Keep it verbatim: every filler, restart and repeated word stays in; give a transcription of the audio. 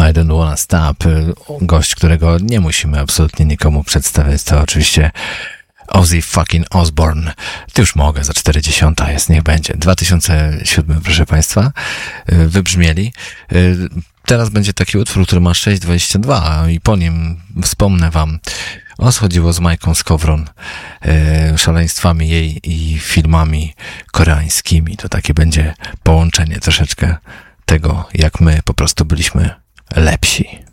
I Don't Wanna Stop. Gość, którego nie musimy absolutnie nikomu przedstawiać, to oczywiście Ozzy fucking Osbourne. Ty już mogę, za czterdzieści jest, niech będzie. dwa tysiące siódmy, proszę Państwa, wybrzmieli. Teraz będzie taki utwór, który ma sześć dwadzieścia dwa i po nim wspomnę Wam, o co chodziło z Majką Skowron, szaleństwami jej i filmami koreańskimi. To takie będzie połączenie troszeczkę tego, jak my po prostu byliśmy lepsi.